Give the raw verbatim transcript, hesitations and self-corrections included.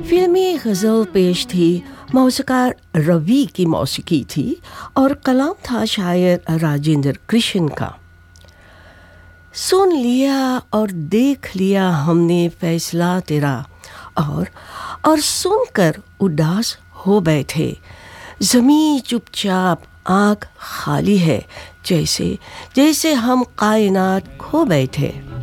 फिल्मी गज़ल पेश थी, मौसीकार रवि की मौसीकी थी और कलाम था शायर राजेंद्र कृष्ण का। सुन लिया और देख लिया हमने फैसला तेरा, और और सुनकर उदास हो बैठे। ज़मीं चुपचाप, आँख खाली है, जैसे जैसे हम कायनात खो बैठे।